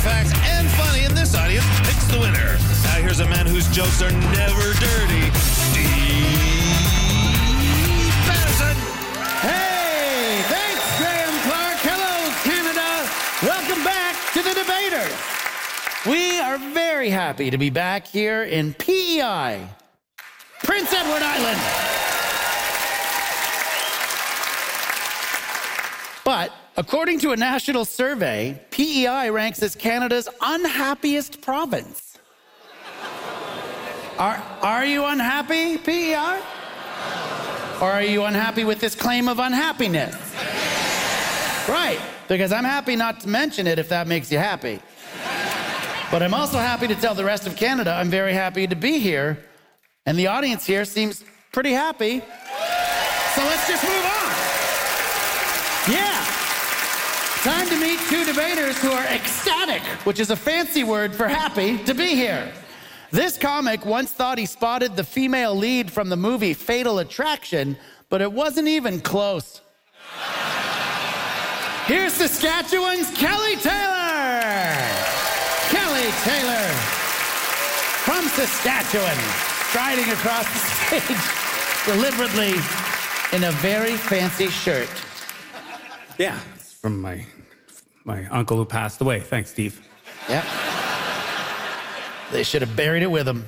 facts, and funny, and this audience picks the winner. Now here's a man whose jokes are never dirty, Steve Madison. Hey, thanks, Graham Clark. Hello, Canada. Welcome back to the Debaters. We are very happy to be back here in PEI, Prince Edward Island. But according to a national survey, PEI ranks as Canada's unhappiest province. Are you unhappy, PEI? Or are you unhappy with this claim of unhappiness? Right, because I'm happy not to mention it if that makes you happy. But I'm also happy to tell the rest of Canada I'm very happy to be here, and the audience here seems pretty happy. So let's just move on. Yeah. Time to meet two debaters who are ecstatic, which is a fancy word for happy to be here. This comic once thought he spotted the female lead from the movie Fatal Attraction, but it wasn't even close. Here's Saskatchewan's Kelly Taylor. Kelly Taylor from Saskatchewan, striding across the stage deliberately in a very fancy shirt. Yeah, it's from my uncle who passed away. Thanks, Steve. Yeah. They should have buried it with him.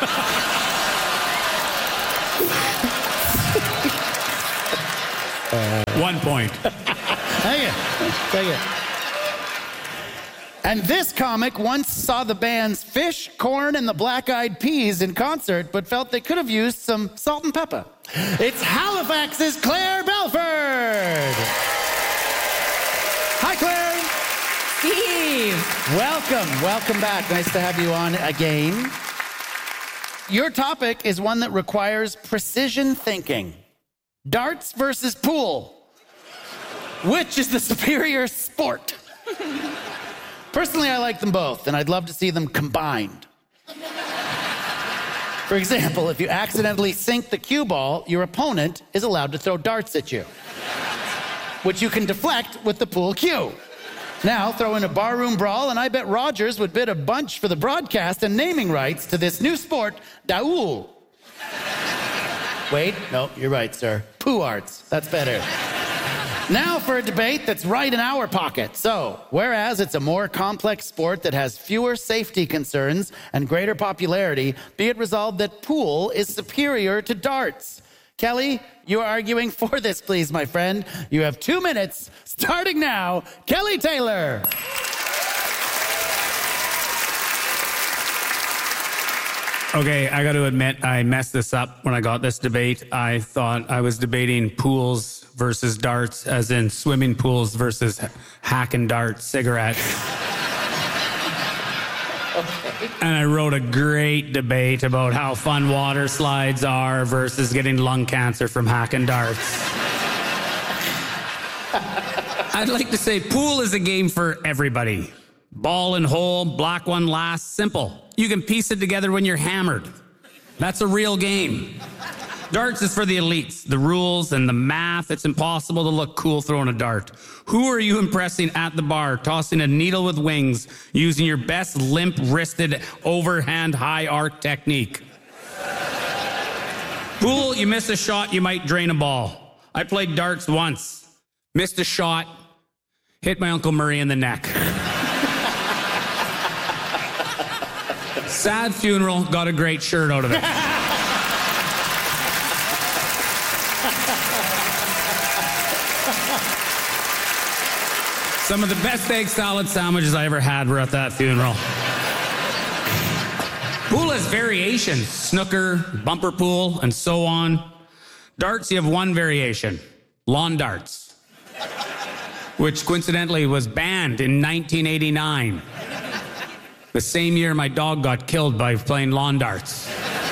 1 point. Thank you. Thank you. And this comic once saw the bands Fish, Corn, and the Black Eyed Peas in concert, but felt they could have used some salt and pepper. It's Halifax's Claire Belford. Hi, Claire. Steve. Welcome back. Nice to have you on again. Your topic is one that requires precision thinking. Darts versus pool. Which is the superior sport? Personally, I like them both, and I'd love to see them combined. For example, if you accidentally sink the cue ball, your opponent is allowed to throw darts at you, which you can deflect with the pool cue. Now, throw in a barroom brawl, and I bet Rogers would bid a bunch for the broadcast and naming rights to this new sport, Daoul. Wait, no, you're right, sir. Poo arts, that's better. Now for a debate that's right in our pocket. So, whereas it's a more complex sport that has fewer safety concerns and greater popularity, be it resolved that pool is superior to darts. Kelly, you are arguing for this, please, my friend. You have 2 minutes, starting now. Kelly Taylor. Okay, I got to admit, I messed this up when I got this debate. I thought I was debating pools versus darts, as in swimming pools versus hack and dart cigarettes. Okay. And I wrote a great debate about how fun water slides are versus getting lung cancer from hack and darts. I'd like to say pool is a game for everybody. Ball and hole, black one last, simple. You can piece it together when you're hammered. That's a real game. Darts is for the elites. The rules and the math, it's impossible to look cool throwing a dart. Who are you impressing at the bar, tossing a needle with wings, using your best limp-wristed, overhand, high arc technique? Pool, you miss a shot, you might drain a ball. I played darts once. Missed a shot, hit my Uncle Murray in the neck. Sad funeral, got a great shirt out of it. Some of the best egg salad sandwiches I ever had were at that funeral. Pool has variations, snooker, bumper pool, and so on. Darts, you have one variation, lawn darts, which coincidentally was banned in 1989. The same year my dog got killed by playing lawn darts.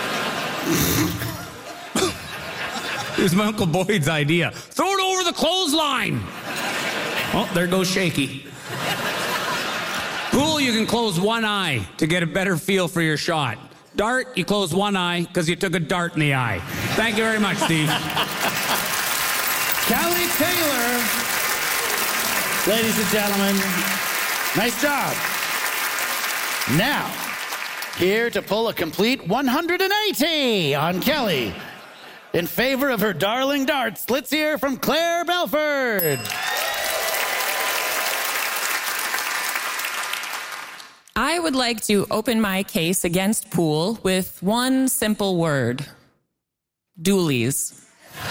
It was my Uncle Boyd's idea. Throw it over the clothesline. Oh, there goes Shaky. Pool, you can close one eye to get a better feel for your shot. Dart, you close one eye because you took a dart in the eye. Thank you very much, Steve. Kelly Taylor. Ladies and gentlemen, nice job. Now, here to pull a complete 180 on Kelly in favor of her darling darts, let's hear from Claire Belford. I would like to open my case against Pool with one simple word. Doolies.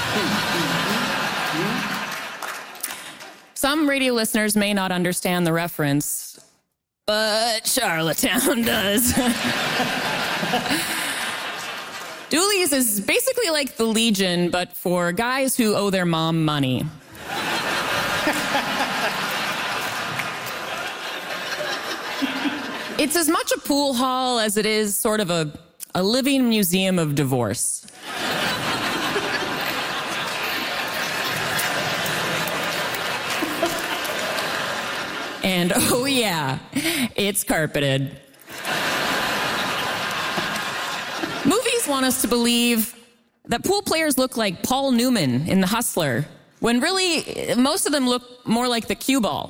Some radio listeners may not understand the reference, but Charlottetown does. Doolies is basically like the Legion, but for guys who owe their mom money. It's as much a pool hall as it is sort of a living museum of divorce. And oh yeah, it's carpeted. Movies want us to believe that pool players look like Paul Newman in The Hustler, when really most of them look more like the cue ball.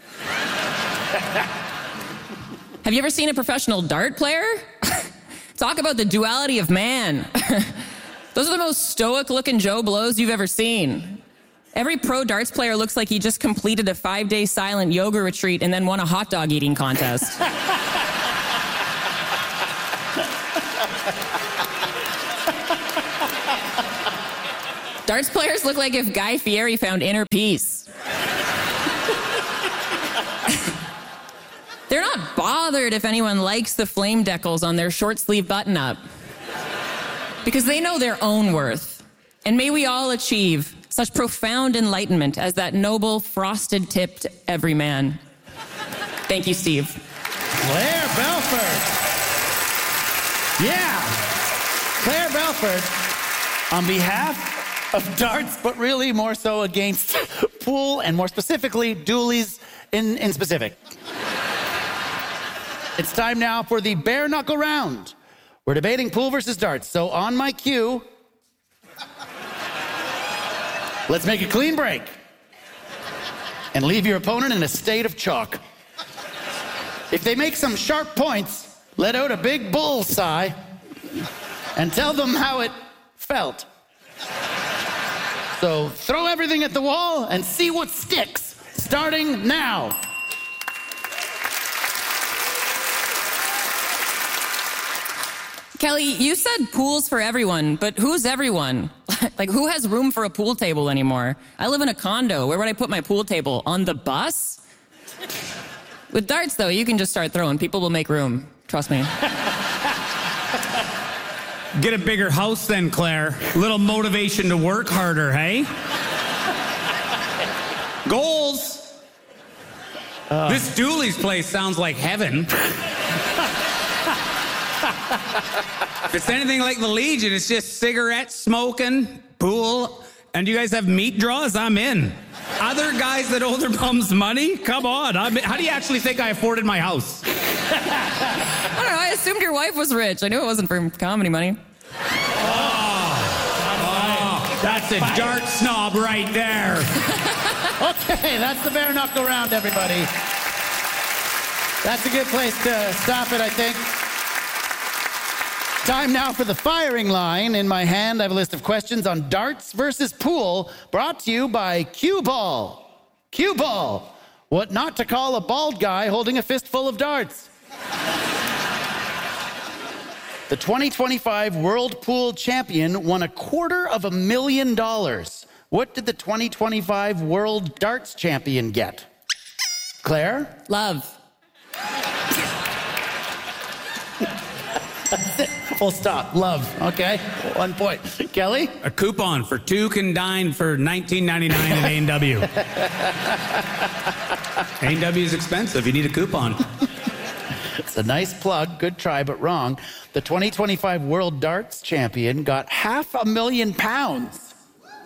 Have you ever seen a professional dart player? Talk about the duality of man. Those are the most stoic-looking Joe Blows you've ever seen. Every pro darts player looks like he just completed a 5-day silent yoga retreat and then won a hot dog eating contest. Darts players look like if Guy Fieri found inner peace. They're not bothered if anyone likes the flame decals on their short sleeve button-up, because they know their own worth. And may we all achieve such profound enlightenment as that noble, frosted-tipped everyman. Thank you, Steve. Claire Belford. Yeah. Claire Belford, on behalf of darts, but really more so against pool, and more specifically, doolies in specific. It's time now for the bare knuckle round. We're debating pool versus darts. So on my cue, let's make a clean break and leave your opponent in a state of shock. If they make some sharp points, let out a big bull sigh and tell them how it felt. So throw everything at the wall and see what sticks, starting now. Kelly, you said pools for everyone, but who's everyone? Like, who has room for a pool table anymore? I live in a condo. Where would I put my pool table? On the bus? With darts, though, you can just start throwing. People will make room. Trust me. Get a bigger house then, Claire. Little motivation to work harder, hey? Goals. This Dooley's place sounds like heaven. If it's anything like the Legion, it's just cigarettes, smoking, pool, and you guys have meat draws, I'm in. Other guys that owe their bums money? Come on. How do you actually think I afforded my house? I don't know. I assumed your wife was rich. I knew it wasn't for comedy money. That's a dart snob right there. Okay, that's the bare knuckle round, everybody. That's a good place to stop it, I think. Time now for the firing line. In my hand, I have a list of questions on darts versus pool, brought to you by Cue Ball. Cue Ball. What not to call a bald guy holding a fistful of darts. The 2025 World Pool Champion won $250,000. What did the 2025 World Darts Champion get? Claire? Love. Full stop. Love. Okay. 1 point. Kelly? A coupon for 2 can dine for $19.99 at A&W. A&W is expensive. You need a coupon. It's a nice plug. Good try, but wrong. The 2025 World Darts Champion got £500,000.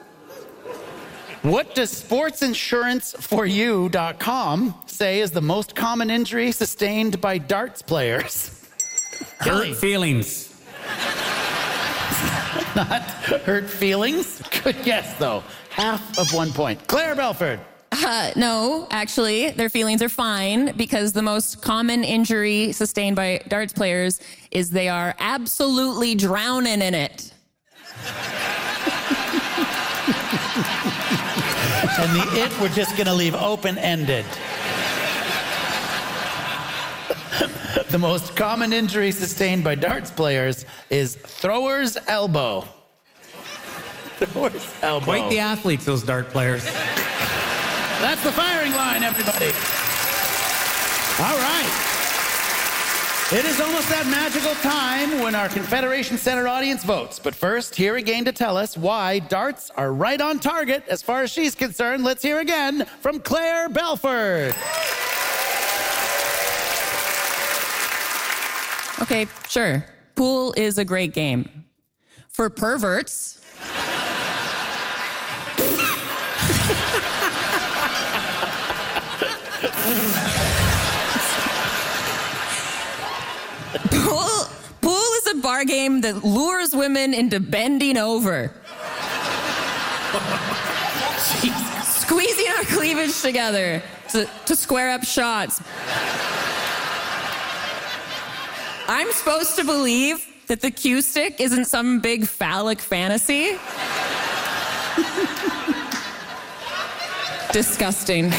What does sportsinsuranceforyou.com say is the most common injury sustained by darts players? Hurt feelings. Not hurt feelings. Good guess, though. Half of 1 point. Claire Belford. No, actually, their feelings are fine because the most common injury sustained by darts players is they are absolutely drowning in it. And the it we're just going to leave open-ended. The most common injury sustained by darts players is thrower's elbow. Thrower's elbow. Quite the athletes, those dart players. That's the firing line, everybody. All right. It is almost that magical time when our Confederation Center audience votes. But first, here again to tell us why darts are right on target as far as she's concerned. Let's hear again from Claire Belford. Okay, sure. Pool is a great game. For perverts, Pool is a bar game that lures women into bending over. Squeezing our cleavage together to square up shots. I'm supposed to believe that the cue stick isn't some big phallic fantasy? Disgusting.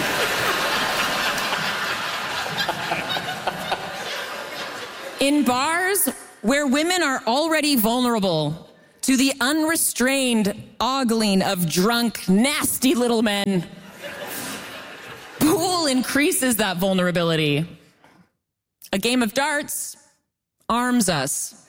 In bars where women are already vulnerable to the unrestrained ogling of drunk, nasty little men, pool increases that vulnerability. A game of darts arms us.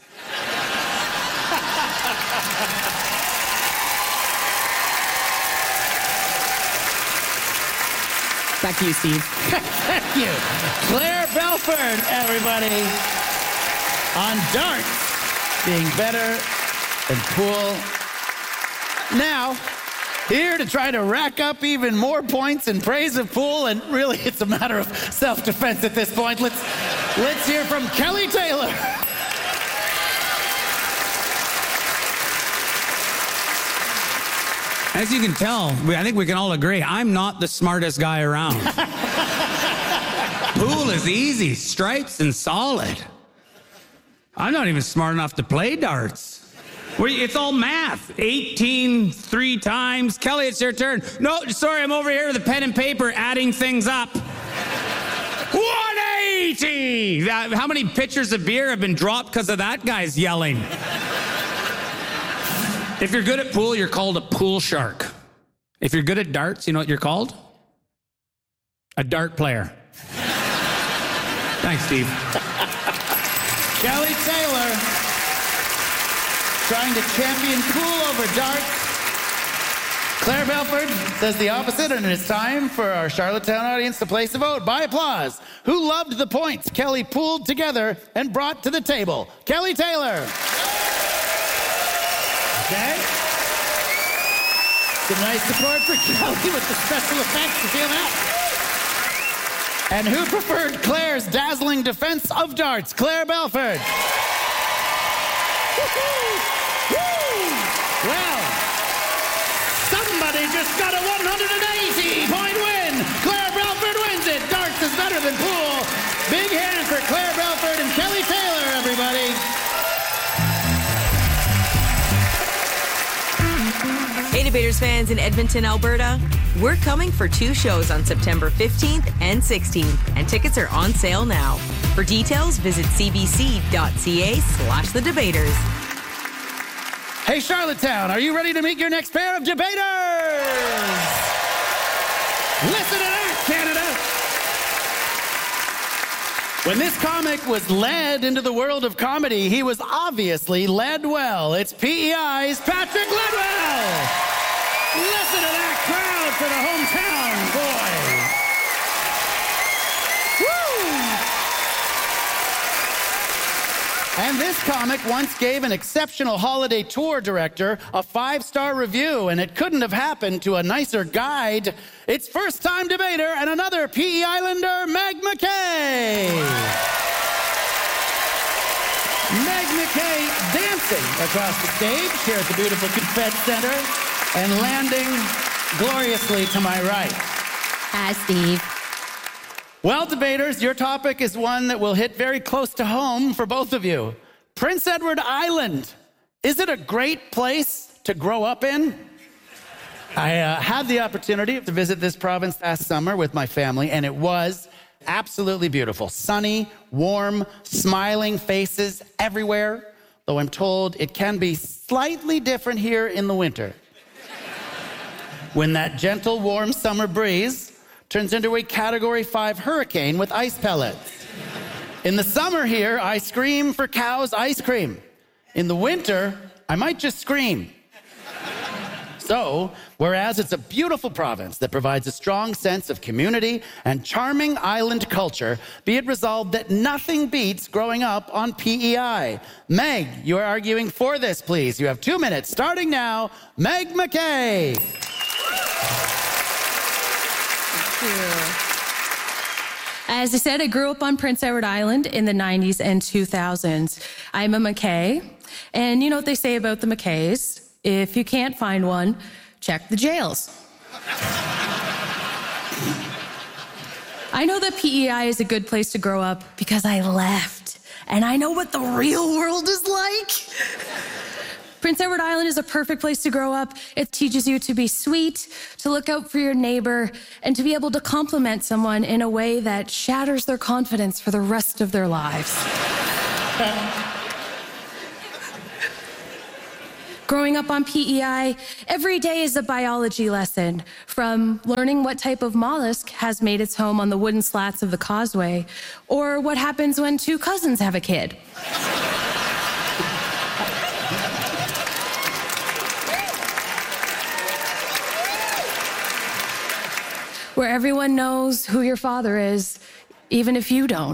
Back to you, Steve. Thank you. Claire Belford, everybody. On darts being better than pool. Now, here to try to rack up even more points in praise of pool, and really it's a matter of self-defense at this point. Let's hear from Kelly Taylor. As you can tell, I think we can all agree, I'm not the smartest guy around. Pool is easy, stripes and solid. I'm not even smart enough to play darts. It's all math. 18 3 times. Kelly, it's your turn. No, sorry, I'm over here with a pen and paper adding things up. 180! How many pitchers of beer have been dropped because of that guy's yelling? If you're good at pool, you're called a pool shark. If you're good at darts, you know what you're called? A dart player. Thanks, Steve. Kelly Taylor trying to champion pool over darts. Claire Belford says the opposite, and it's time for our Charlottetown audience to place a vote by applause. Who loved the points Kelly pooled together and brought to the table? Kelly Taylor. Okay. Some nice support for Kelly with the special effects. You feel that? And who preferred Claire's dazzling defense of darts? Claire Belford. Well, somebody just got a 180-point win. Claire Belford wins it. Darts is better than pool. Big hand for Claire Belford and Kelly Taylor, everybody. Hey, Debaters fans in Edmonton, Alberta. We're coming for 2 shows on September 15th and 16th, and tickets are on sale now. For details, visit cbc.ca/thedebaters. Hey, Charlottetown, are you ready to meet your next pair of debaters? Listen to that, Canada. When this comic was led into the world of comedy, he was obviously led well. It's PEI's Patrick Ledwell. Listen to that crowd for the hometown boy. Woo! And this comic once gave an exceptional holiday tour director a 5-star review, and it couldn't have happened to a nicer guide. It's first-time debater and another PE Islander, Meg McKay. Meg McKay dancing across the stage here at the beautiful Confed Center and landing gloriously to my right. Hi, Steve. Well, debaters, your topic is one that will hit very close to home for both of you. Prince Edward Island. Is it a great place to grow up in? I had the opportunity to visit this province last summer with my family, and it was absolutely beautiful. Sunny, warm, smiling faces everywhere, though I'm told it can be slightly different here in the winter. When that gentle, warm summer breeze turns into a Category 5 hurricane with ice pellets. In the summer here, I scream for Cow's ice cream. In the winter, I might just scream. So, whereas it's a beautiful province that provides a strong sense of community and charming island culture, be it resolved that nothing beats growing up on PEI. Meg, you are arguing for this, please. You have 2 minutes, starting now. Meg McKay. As I said, I grew up on Prince Edward Island in the 90s and 2000s. I'm a McKay, and you know what they say about the McKays? If you can't find one, check the jails. I know that PEI is a good place to grow up because I left, and I know what the real world is like. Prince Edward Island is a perfect place to grow up. It teaches you to be sweet, to look out for your neighbor, and to be able to compliment someone in a way that shatters their confidence for the rest of their lives. Growing up on PEI, every day is a biology lesson, from learning what type of mollusk has made its home on the wooden slats of the causeway, or what happens when two cousins have a kid. Where everyone knows who your father is, even if you don't.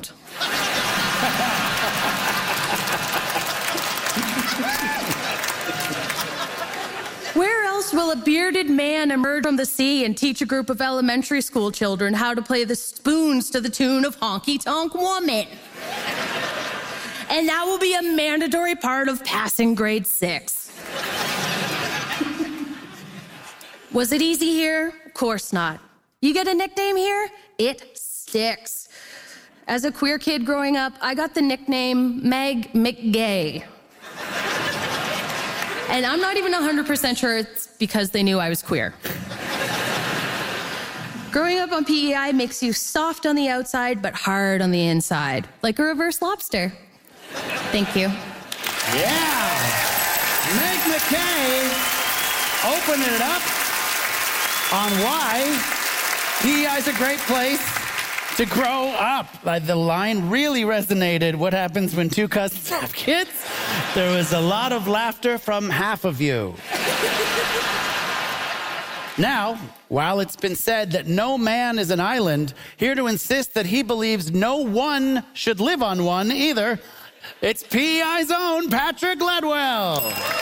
Where else will a bearded man emerge from the sea and teach a group of elementary school children how to play the spoons to the tune of Honky Tonk Woman? And that will be a mandatory part of passing grade 6. Was it easy here? Of course not. You get a nickname here? It sticks. As a queer kid growing up, I got the nickname Meg McGay. And I'm not even 100% sure it's because they knew I was queer. Growing up on PEI makes you soft on the outside, but hard on the inside, like a reverse lobster. Thank you. Yeah. Meg McKay opening it up on why PEI is a great place to grow up. The line really resonated. What happens when two cousins have kids? There was a lot of laughter from half of you. Now, while it's been said that no man is an island, here to insist that he believes no one should live on one either, it's PEI's own Patrick Ledwell.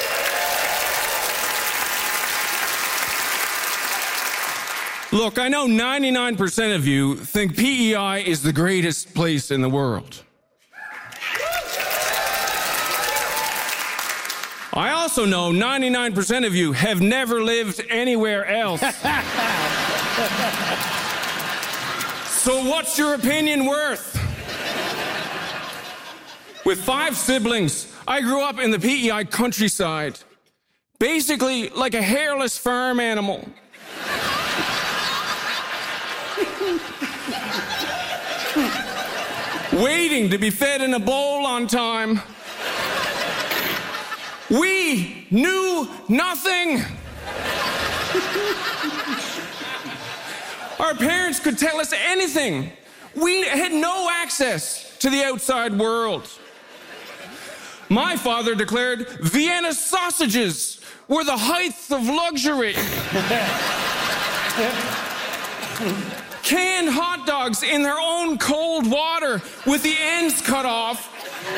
Look, I know 99% of you think PEI is the greatest place in the world. I also know 99% of you have never lived anywhere else. So what's your opinion worth? With 5 siblings, I grew up in the PEI countryside, basically like a hairless farm animal. Waiting to be fed in a bowl on time. We knew nothing. Our parents could tell us anything. We had no access to the outside world. My father declared Vienna sausages were the height of luxury. Canned hot dogs in their own cold water with the ends cut off.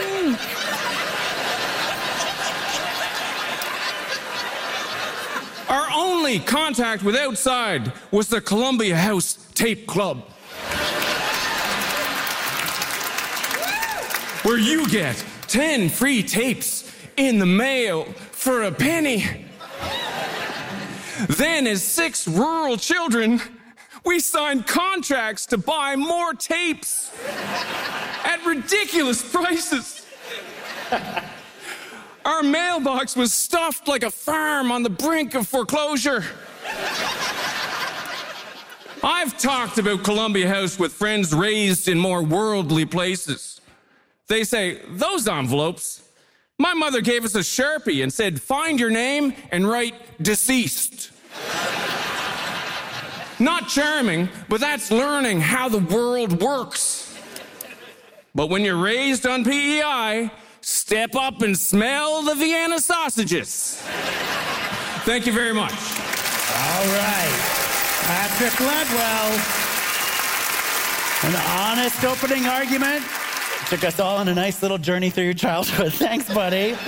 Our only contact with outside was the Columbia House Tape Club, where you get 10 free tapes in the mail for a penny. Then, as 6 rural children, we signed contracts to buy more tapes at ridiculous prices. Our mailbox was stuffed like a farm on the brink of foreclosure. I've talked about Columbia House with friends raised in more worldly places. They say, those envelopes, my mother gave us a Sharpie and said, find your name and write deceased. Not charming, but that's learning how the world works. But when you're raised on PEI, step up and smell the Vienna sausages. Thank you very much. All right. Patrick Ledwell. An honest opening argument. Took us all on a nice little journey through your childhood. Thanks, buddy.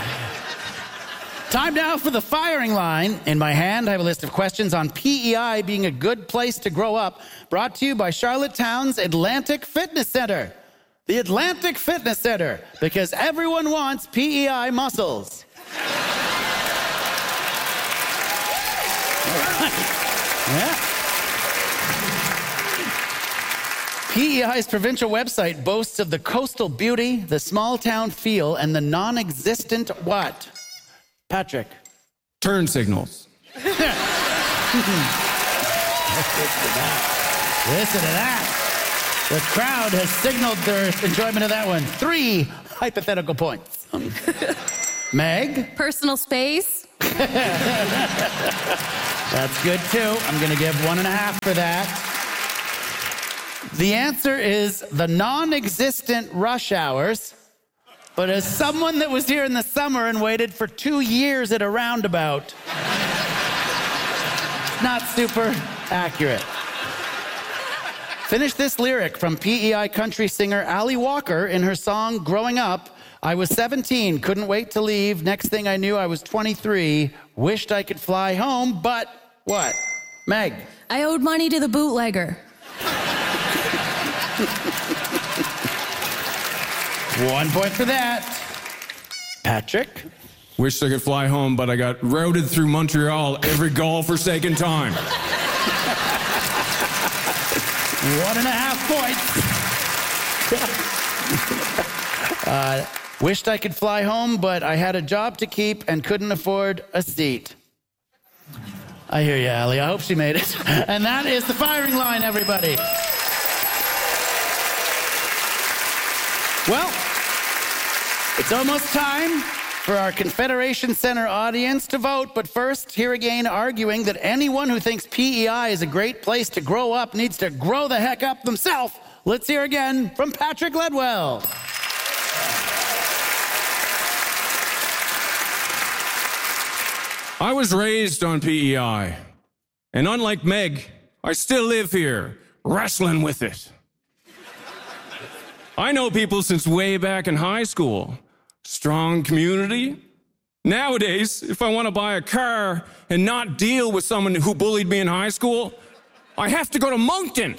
Time now for the firing line. In my hand, I have a list of questions on PEI being a good place to grow up, brought to you by Charlottetown's Atlantic Fitness Center. The Atlantic Fitness Center, because everyone wants PEI muscles. All right. Yeah. PEI's provincial website boasts of the coastal beauty, the small town feel, and the non-existent what? Patrick. Turn signals. Listen to that. The crowd has signaled their enjoyment of that one. 3 hypothetical points. Meg? Personal space. That's good too. I'm going to give 1.5 for that. The answer is the non-existent rush hours. But as someone that was here in the summer and waited for 2 years at a roundabout, not super accurate. Finish this lyric from PEI country singer Allie Walker in her song Growing Up. I was 17, couldn't wait to leave. Next thing I knew, I was 23. Wished I could fly home, but what? Meg. I owed money to the bootlegger. 1 point for that. Patrick. Wished I could fly home, but I got routed through Montreal every God-forsaken time. 1.5 points. Wished I could fly home, but I had a job to keep and couldn't afford a seat. I hear you, Allie. I hope she made it. And that is the firing line, everybody. Well, it's almost time for our Confederation Center audience to vote. But first, here again arguing that anyone who thinks PEI is a great place to grow up needs to grow the heck up themselves. Let's hear again from Patrick Ledwell. I was raised on PEI. And unlike Meg, I still live here, wrestling with it. I know people since way back in high school. Strong community. Nowadays, if I want to buy a car and not deal with someone who bullied me in high school, I have to go to Moncton.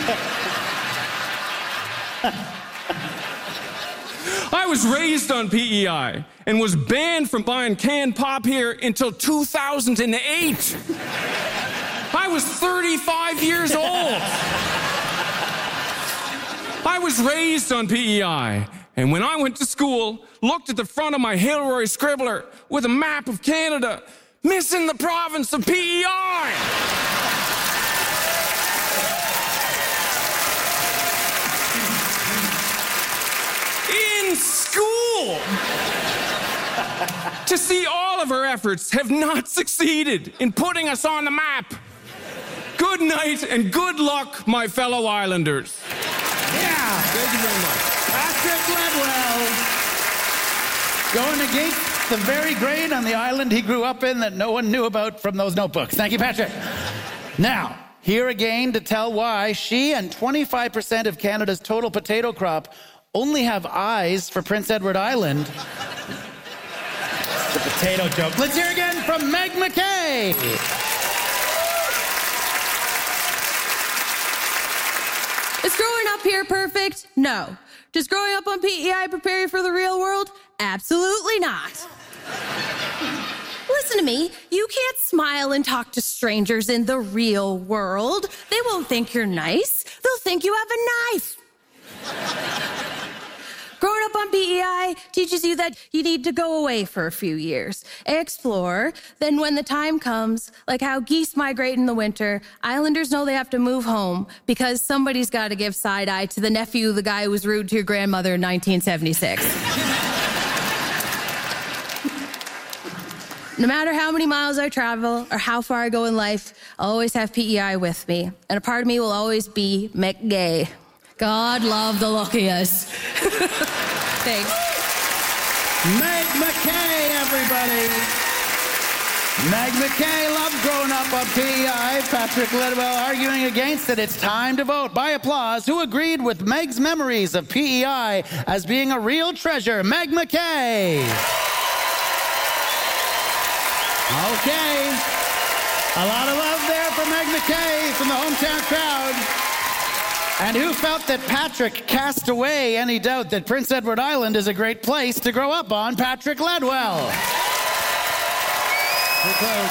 I was raised on PEI and was banned from buying canned pop here until 2008. I was 35 years old. I was raised on PEI, and when I went to school, looked at the front of my Hilroy scribbler with a map of Canada, missing the province of PEI. In school. To see all of our efforts have not succeeded in putting us on the map. Good night and good luck, my fellow Islanders. Yeah. Thank you very much. Patrick Ledwell, going against the very grain on the island he grew up in that no one knew about from those notebooks. Thank you, Patrick. Now, here again to tell why she and 25% of Canada's total potato crop only have eyes for Prince Edward Island. The potato joke. Let's hear again from Meg McKay. Is growing up here perfect? No. Does growing up on PEI prepare you for the real world? Absolutely not. listen to me. You can't smile and talk to strangers in the real world. They won't think you're nice. They'll think you have a knife. Growing up on PEI teaches you that you need to go away for a few years, explore, then when the time comes, like how geese migrate in the winter, islanders know they have to move home because somebody's got to give side eye to the nephew of the guy who was rude to your grandmother in 1976. No matter how many miles I travel or how far I go in life, I'll always have PEI with me. And a part of me will always be McGay. God love the luckiest. Thanks. Meg McKay, everybody. Meg McKay loved growing up on PEI. Patrick Ledwell arguing against it. It's time to vote by applause. Who agreed with Meg's memories of PEI as being a real treasure? Meg McKay. Okay. A lot of love there for Meg McKay from the hometown crowd. And who felt that Patrick cast away any doubt that Prince Edward Island is a great place to grow up on? Patrick Ledwell. We're close.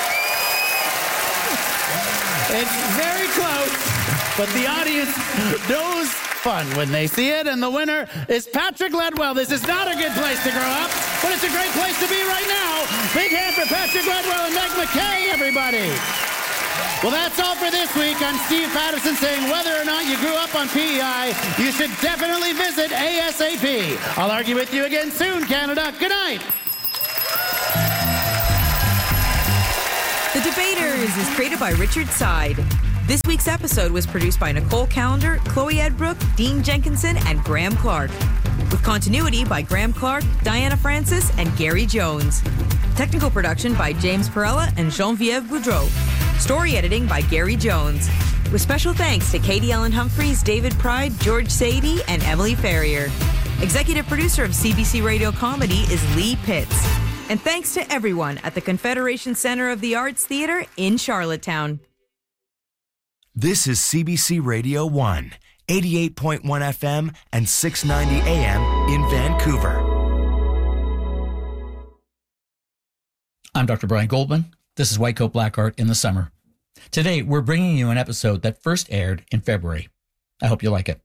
It's very close, but the audience knows fun when they see it, and the winner is Patrick Ledwell. This is not a good place to grow up, but it's a great place to be right now. Big hand for Patrick Ledwell and Meg McKay, everybody. Well, that's all for this week. I'm Steve Patterson saying whether or not you grew up on PEI, you should definitely visit ASAP. I'll argue with you again soon, Canada. Good night. The Debaters is created by Richard Side. This week's episode was produced by Nicole Callender, Chloe Edbrook, Dean Jenkinson, and Graham Clark. With continuity by Graham Clark, Diana Francis, and Gary Jones. Technical production by James Perella and Geneviève Boudreau. Story editing by Gary Jones. With special thanks to Katie Ellen Humphreys, David Pride, George Sadie, and Emily Ferrier. Executive producer of CBC Radio Comedy is Lee Pitts. And thanks to everyone at the Confederation Center of the Arts Theatre in Charlottetown. This is CBC Radio 1, 88.1 FM and 690 AM in Vancouver. I'm Dr. Brian Goldman. This is White Coat Black Art in the Summer. Today, we're bringing you an episode that first aired in February. I hope you like it.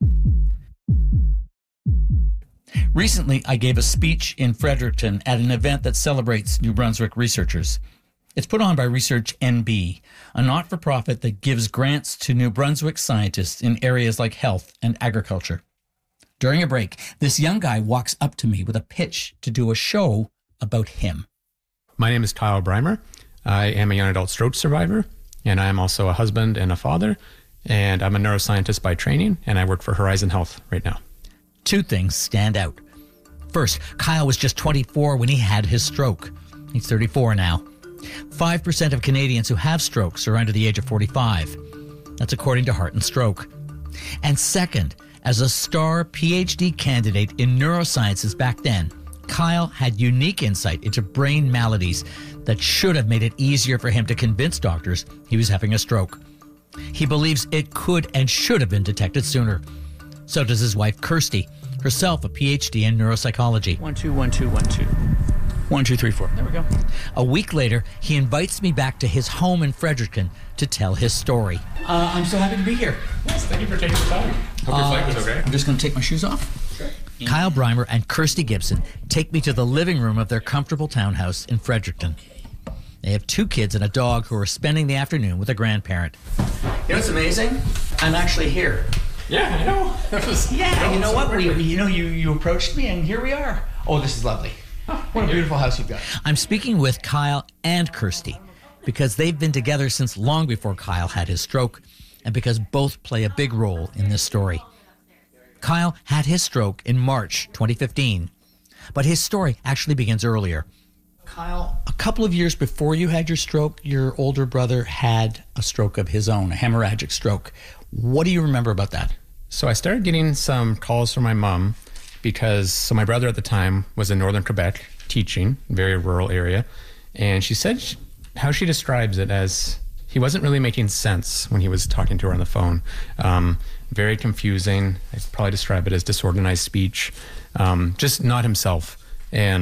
Recently, I gave a speech in Fredericton at an event that celebrates New Brunswick researchers. It's put on by Research NB, a not-for-profit that gives grants to New Brunswick scientists in areas like health and agriculture. During a break, this young guy walks up to me with a pitch to do a show about him. My name is Kyle Breimer. I am a young adult stroke survivor, and I am also a husband and a father, and I'm a neuroscientist by training, and I work for Horizon Health right now. Two things stand out. First, Kyle was just 24 when he had his stroke. He's 34 now. 5% of Canadians who have strokes are under the age of 45. That's according to Heart and Stroke. And second, as a star PhD candidate in neurosciences back then, Kyle had unique insight into brain maladies that should have made it easier for him to convince doctors he was having a stroke. He believes it could and should have been detected sooner. So does his wife, Kirsty, herself a PhD in neuropsychology. 1 2 1 2 1 2 1 2 3 4. There we go. A week later, he invites me back to his home in Fredericton to tell his story. I'm so happy to be here. Yes, thank you for taking the time. Hope your flight was okay. I'm just going to take my shoes off. Sure. Kyle Breimer and Kirsty Gibson take me to the living room of their comfortable townhouse in Fredericton. They have 2 kids and a dog who are spending the afternoon with a grandparent. You know what's amazing? I'm actually here. Yeah, I know. Yeah, you know what? You approached me and here we are. Oh, this is lovely. What a beautiful house you've got. I'm speaking with Kyle and Kirsty because they've been together since long before Kyle had his stroke and because both play a big role in this story. Kyle had his stroke in March 2015, but his story actually begins earlier. Kyle, a couple of years before you had your stroke, your older brother had a stroke of his own, a hemorrhagic stroke. What do you remember about that? So I started getting some calls from my mom because my brother at the time was in northern Quebec teaching, very rural area, and she said how she describes it as he wasn't really making sense when he was talking to her on the phone. Very confusing. I'd probably describe it as disorganized speech, just not himself. And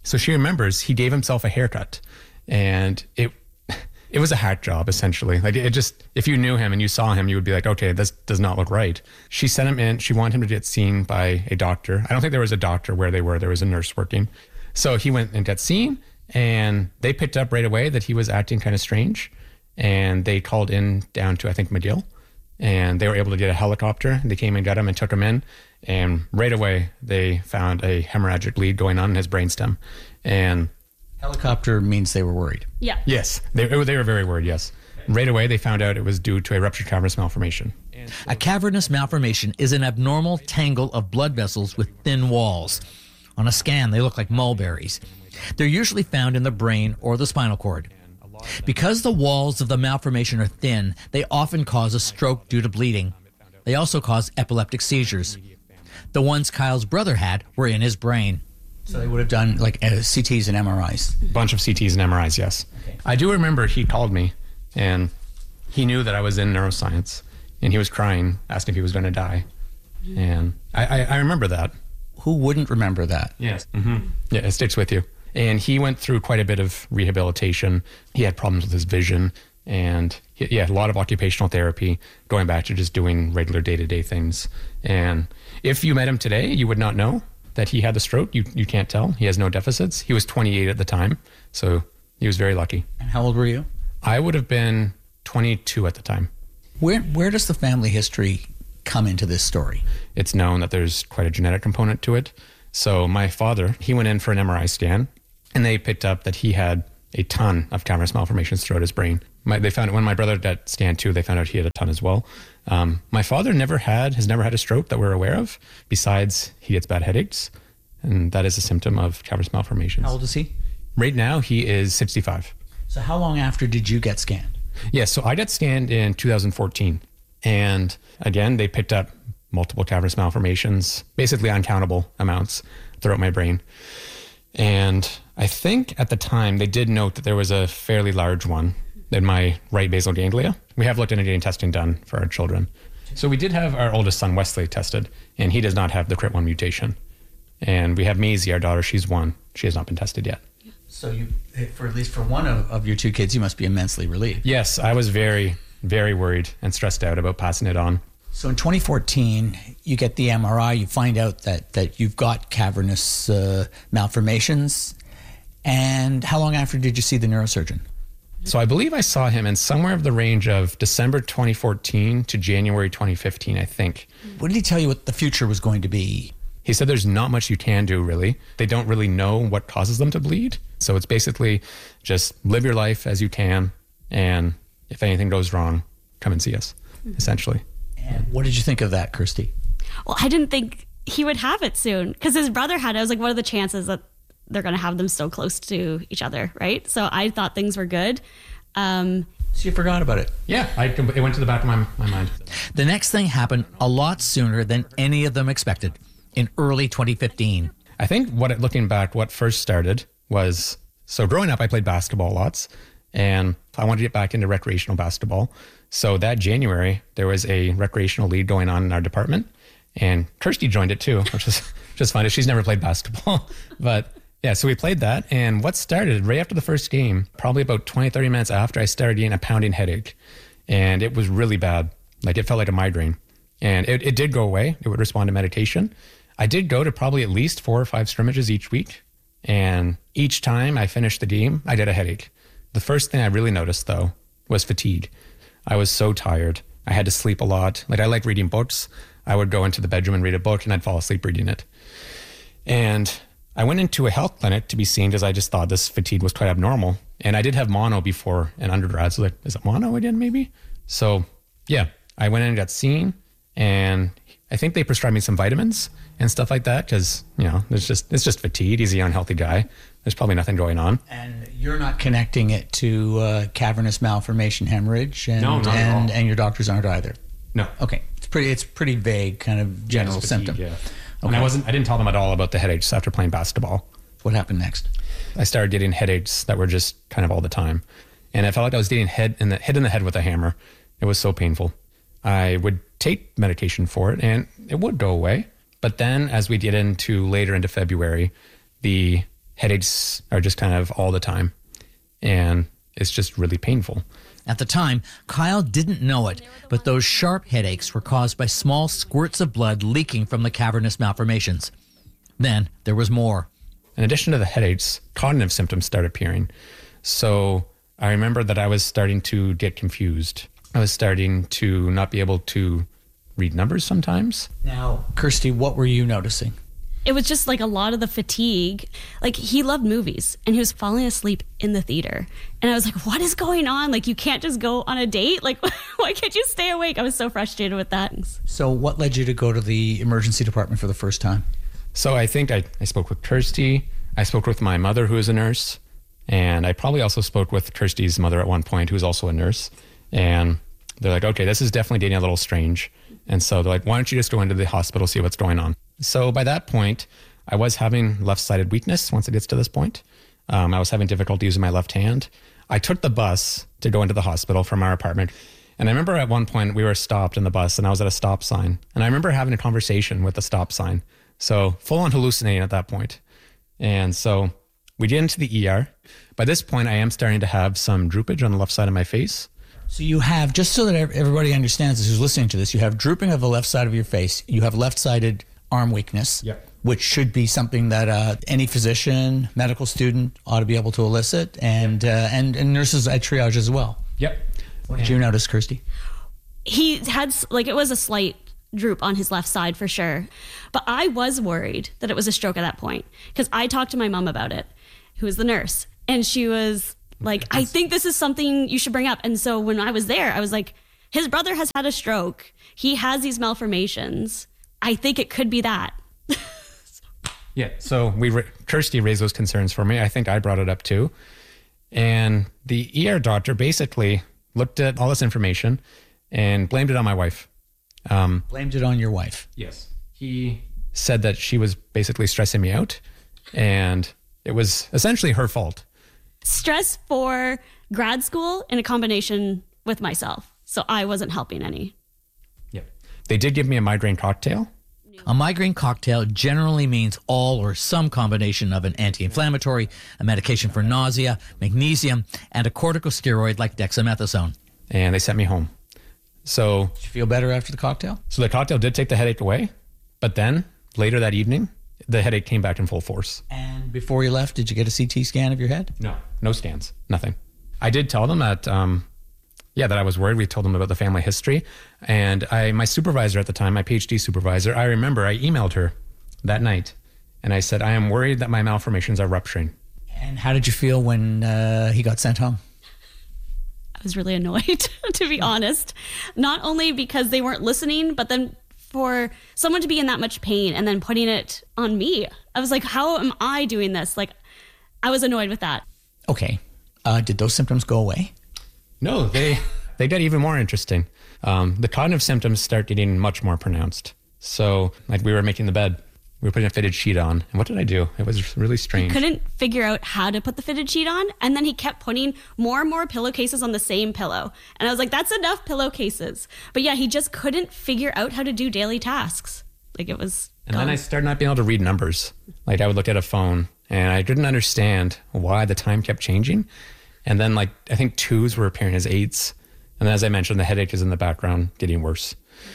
So she remembers he gave himself a haircut, and it was a hack job, essentially. Like, it just, if you knew him and you saw him, you would be like, okay, this does not look right. She sent him in. She wanted him to get seen by a doctor. I don't think there was a doctor where they were. There was a nurse working. So he went and got seen, and they picked up right away that he was acting kind of strange. And they called in down to, I think, McGill. And they were able to get a helicopter. They came and got him and took him in. And right away, they found a hemorrhagic bleed going on in his brainstem. And helicopter means they were worried. Yeah. Yes, they were very worried, yes. Right away, they found out it was due to a ruptured cavernous malformation. A cavernous malformation is an abnormal tangle of blood vessels with thin walls. On a scan, they look like mulberries. They're usually found in the brain or the spinal cord. Because the walls of the malformation are thin, they often cause a stroke due to bleeding. They also cause epileptic seizures. The ones Kyle's brother had were in his brain. So they would have done like CTs and MRIs. Bunch of CTs and MRIs, yes. Okay. I do remember he called me, and he knew that I was in neuroscience, and he was crying, asking if he was going to die. And I remember that. Who wouldn't remember that? Yes. Mm-hmm. Yeah, it sticks with you. And he went through quite a bit of rehabilitation. He had problems with his vision, and he had a lot of occupational therapy, going back to just doing regular day-to-day things. And if you met him today, you would not know that he had the stroke. You can't tell. He has no deficits. He was 28 at the time, so he was very lucky. And how old were you? I would have been 22 at the time. Where does the family history come into this story? It's known that there's quite a genetic component to it. So my father, he went in for an MRI scan, and they picked up that he had a ton of cavernous malformations throughout his brain. They found it when my brother got scanned too. They found out he had a ton as well. My father has never had a stroke that we're aware of. Besides, he gets bad headaches, and that is a symptom of cavernous malformations. How old is he? Right now, he is 65. So how long after did you get scanned? Yes, so I got scanned in 2014, and again, they picked up multiple cavernous malformations, basically uncountable amounts throughout my brain. And I think at the time they did note that there was a fairly large one in my right basal ganglia. We have looked into getting testing done for our children. So we did have our oldest son, Wesley, tested, and he does not have the CRIT1 mutation. And we have Maisie, our daughter, she's 1. She has not been tested yet. So you, for at least for one of your 2 kids, you must be immensely relieved. Yes, I was very, very worried and stressed out about passing it on. So in 2014, you get the MRI, you find out that you've got cavernous malformations. And how long after did you see the neurosurgeon? So I believe I saw him in somewhere of the range of December 2014 to January 2015, I think. What did he tell you what the future was going to be? He said there's not much you can do, really. They don't really know what causes them to bleed. So it's basically just live your life as you can, and if anything goes wrong, come and see us, essentially. And what did you think of that, Kirsty? Well, I didn't think he would have it soon because his brother had it. I was like, what are the chances that they're going to have them so close to each other, right? So I thought things were good. So you forgot about it? Yeah, it went to the back of my mind. The next thing happened a lot sooner than any of them expected, in early 2015. I think looking back, what first started was, so growing up, I played basketball lots, and I wanted to get back into recreational basketball. So that January, there was a recreational league going on in our department, and Kirsty joined it too, which is just fun. She's never played basketball, but yeah, so we played that. And what started right after the first game, probably about 20, 30 minutes after, I started getting a pounding headache, and it was really bad. Like, it felt like a migraine, and it did go away. It would respond to medication. I did go to probably at least 4 or 5 scrimmages each week. And each time I finished the game, I get a headache. The first thing I really noticed, though, was fatigue. I was so tired. I had to sleep a lot. Like, I like reading books. I would go into the bedroom and read a book, and I'd fall asleep reading it. And I went into a health clinic to be seen because I just thought this fatigue was quite abnormal. And I did have mono before in undergrad. So like, is it mono again, maybe? So yeah, I went in and got seen, and I think they prescribed me some vitamins and stuff like that because, it's just fatigue. He's a young, healthy guy. There's probably nothing going on. And you're not connecting it to cavernous malformation hemorrhage, and, no, not at all. And your doctors aren't either. No. Okay, it's pretty vague, kind of general symptom. Yeah. Okay. And I didn't tell them at all about the headaches after playing basketball. What happened next? I started getting headaches that were just kind of all the time, and I felt like I was getting hit in the head with a hammer. It was so painful. I would take medication for it, and it would go away. But then, as we get later into February, the headaches are just kind of all the time. And it's just really painful. At the time, Kyle didn't know it, but those sharp headaches were caused by small squirts of blood leaking from the cavernous malformations. Then there was more. In addition to the headaches, cognitive symptoms started appearing. So I remember that I was starting to get confused. I was starting to not be able to read numbers sometimes. Now, Kirsty, what were you noticing? It was just like a lot of the fatigue. Like, he loved movies and he was falling asleep in the theater. And I was like, what is going on? Like, you can't just go on a date? Like, why can't you stay awake? I was so frustrated with that. So what led you to go to the emergency department for the first time? So I think I spoke with Kirsty. I spoke with my mother, who is a nurse. And I probably also spoke with Kirsty's mother at one point, who's also a nurse. And they're like, okay, this is definitely getting a little strange. And so they're like, why don't you just go into the hospital, see what's going on? So by that point, I was having left-sided weakness once it gets to this point. I was having difficulty using my left hand. I took the bus to go into the hospital from our apartment. And I remember at one point we were stopped in the bus and I was at a stop sign. And I remember having a conversation with the stop sign. So full on hallucinating at that point. And so we get into the ER. By this point, I am starting to have some droopage on the left side of my face. So you have, just so that everybody understands this who's listening to this, you have drooping of the left side of your face. You have left-sided arm weakness, which should be something that any physician, medical student ought to be able to elicit, and nurses at triage as well. Yep. What did you notice, Kirsty? He had, like, it was a slight droop on his left side for sure. But I was worried that it was a stroke at that point because I talked to my mom about it, who was the nurse, and she was like, I think this is something you should bring up. And so when I was there, I was like, his brother has had a stroke. He has these malformations. I think it could be that. Yeah, so Kirsty raised those concerns for me. I think I brought it up too. And the ER doctor basically looked at all this information and blamed it on my wife. Blamed it on your wife? Yes. He said that she was basically stressing me out and it was essentially her fault. Stress for grad school in a combination with myself. So I wasn't helping any. Yeah. They did give me a migraine cocktail. A migraine cocktail generally means all or some combination of an anti-inflammatory, a medication for nausea, magnesium, and a corticosteroid like dexamethasone. And they sent me home. So, did you feel better after the cocktail? So the cocktail did take the headache away, but then later that evening, the headache came back in full force. And before you left, did you get a CT scan of your head? No scans, nothing. I did tell them that, that I was worried. We told them about the family history. And my supervisor at the time, my PhD supervisor, I remember I emailed her that night. And I said, I am worried that my malformations are rupturing. And how did you feel when he got sent home? I was really annoyed, to be honest. Not only because they weren't listening, but then for someone to be in that much pain and then putting it on me. I was like, how am I doing this? Like, I was annoyed with that. Okay. Did those symptoms go away? No, they got even more interesting. The cognitive symptoms start getting much more pronounced. So, like, we were making the bed. We were putting a fitted sheet on. And what did I do? It was really strange. He couldn't figure out how to put the fitted sheet on. And then he kept putting more and more pillowcases on the same pillow. And I was like, that's enough pillowcases. But yeah, he just couldn't figure out how to do daily tasks. Like, it was And then I started not being able to read numbers. Like, I would look at a phone and I didn't understand why the time kept changing. And then, like, I think 2s were appearing as 8s. And then, as I mentioned, the headache is in the background getting worse.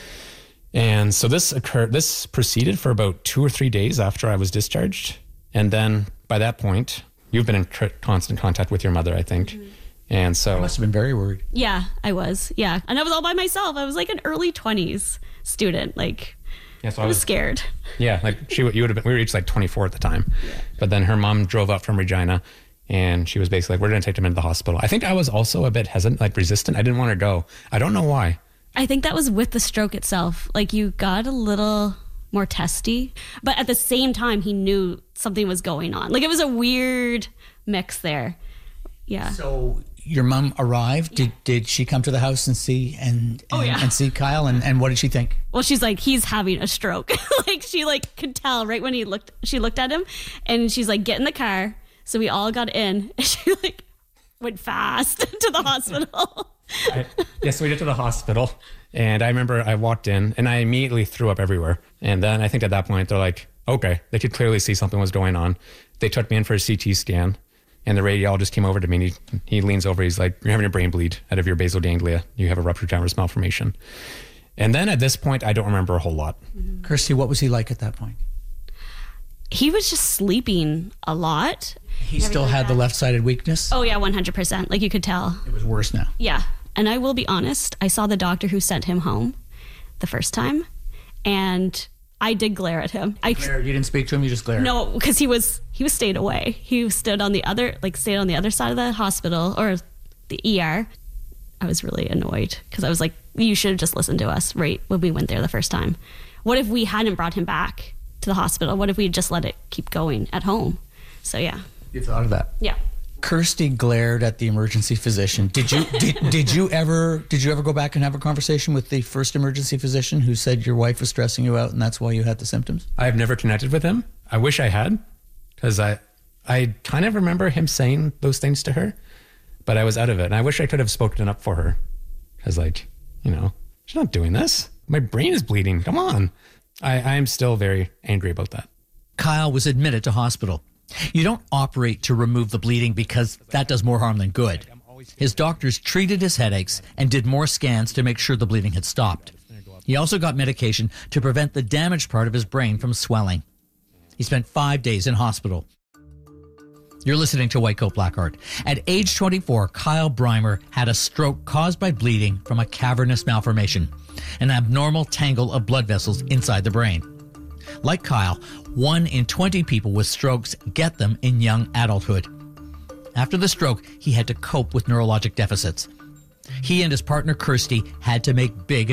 And so this proceeded for about 2 or 3 days after I was discharged. And then by that point, you've been in constant contact with your mother, I think. Mm-hmm. And so... You must have been very worried. Yeah, I was. Yeah. And I was all by myself. I was like an early 20s student. Like, yeah, so I was scared. Yeah, like you would have been, we were each like 24 at the time. Yeah. But then her mom drove up from Regina and she was basically like, we're going to take them into the hospital. I think I was also a bit hesitant, like resistant. I didn't want to go. I don't know why. I think that was with the stroke itself. Like, you got a little more testy, but at the same time, he knew something was going on. Like, it was a weird mix there. Yeah. So your mom arrived. Yeah. Did she come to the house and see and see Kyle? And what did she think? Well, she's like, he's having a stroke. Like, she like could tell right when she looked at him, and she's like, get in the car. So we all got in, and she like went fast to the hospital. Yes, we get to the hospital, and I remember I walked in and I immediately threw up everywhere. And then I think at that point they're like, okay. They could clearly see something was going on. They took me in for a CT scan, and the radiologist came over to me, and he leans over. He's like, you're having a brain bleed out of your basal ganglia. You have a ruptured gyrus malformation. And then at this point, I don't remember a whole lot. Kirsty, what was he like at that point? He was just sleeping a lot. He still had the left-sided weakness? Oh, yeah, 100%. Like, you could tell. It was worse now. Yeah. And I will be honest, I saw the doctor who sent him home the first time, and I did glare at him. You didn't speak to him, you just glared? No, because he was stayed away. He stayed on the other side of the hospital, or the ER. I was really annoyed because I was like, you should have just listened to us right when we went there the first time. What if we hadn't brought him back to the hospital? What if we just let it keep going at home? So yeah. You thought of that? Yeah. Kirsty glared at the emergency physician. Did you ever go back and have a conversation with the first emergency physician who said your wife was stressing you out and that's why you had the symptoms? I've never connected with him. I wish I had, because I kind of remember him saying those things to her, but I was out of it. And I wish I could have spoken up for her, because she's not doing this. My brain is bleeding. Come on. I am still very angry about that. Kyle was admitted to hospital. You don't operate to remove the bleeding because that does more harm than good. His doctors treated his headaches and did more scans to make sure the bleeding had stopped. He also got medication to prevent the damaged part of his brain from swelling. He spent 5 days in hospital. You're listening to White Coat Black Heart. At age 24, Kyle Breimer had a stroke caused by bleeding from a cavernous malformation, an abnormal tangle of blood vessels inside the brain. Like Kyle, 1 in 20 people with strokes get them in young adulthood. After the stroke, he had to cope with neurologic deficits. He and his partner Kirsty had to make big